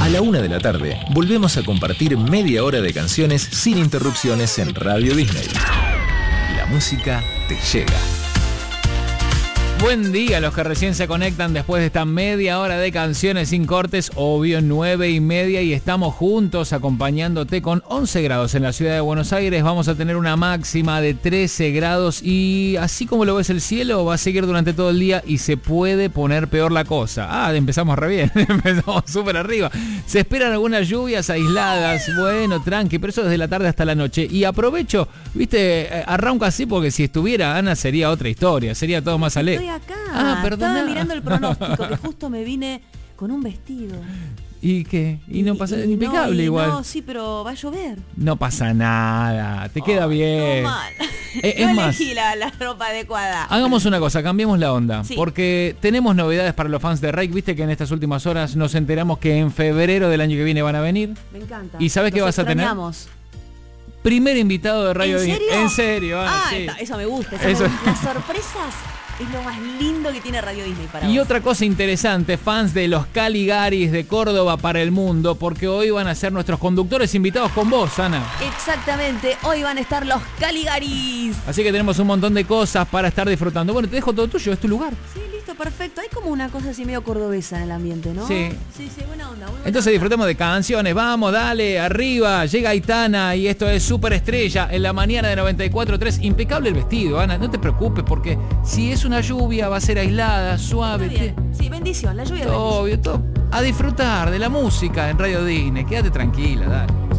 la 1 de la tarde, volvemos a compartir media hora de canciones sin interrupciones en Radio Disney. La música te llega. Buen día a los que recién se conectan después de esta media hora de canciones sin cortes, obvio 9:30, y estamos juntos acompañándote con 11 grados en la ciudad de Buenos Aires. Vamos a tener una máxima de 13 grados y así como lo ves el cielo va a seguir durante todo el día y se puede poner peor la cosa. Empezamos re bien, empezamos súper arriba. Se esperan algunas lluvias aisladas, bueno, tranqui, pero eso desde la tarde hasta la noche. Y aprovecho, viste, arranco así porque si estuviera Ana sería otra historia, sería todo más alegre. Acá. Estaba mirando el pronóstico, que justo me vine con un vestido. ¿Y qué? Y no pasa, impecable igual. No, sí, pero va a llover. No pasa nada, te queda bien. No mal. Es no más, elegí la ropa adecuada. hagamos una cosa, cambiemos la onda. Sí. Porque tenemos novedades para los fans de Rake. Viste que en estas últimas horas nos enteramos que en febrero del año que viene van a venir. Me encanta. ¿Y sabes qué vas a tener? Primer invitado de Radio Disney. ¿En serio? Sí. Eso me gusta. Eso. Las sorpresas es lo más lindo que tiene Radio Disney para Y vos. otra cosa interesante, fans de los Caligaris de Córdoba para el mundo, porque hoy van a ser nuestros conductores invitados con vos, Ana. Exactamente, hoy van a estar los Caligaris. Así que tenemos un montón de cosas para estar disfrutando. Bueno, te dejo todo tuyo, es tu lugar. Sí, listo, perfecto. Hay como una cosa así medio cordobesa en el ambiente, ¿no? Sí. Sí, buena onda. Entonces disfrutemos de canciones. Vamos, dale, arriba. Llega Aitana y esto es Superestrella en la mañana de 94.3. Impecable el vestido, Ana. No te preocupes porque si es una lluvia va a ser aislada, suave. Está bien. Sí, bendición. La lluvia es bendición. Obvio, todo. A disfrutar de la música en Radio Disney. Quédate tranquila, dale.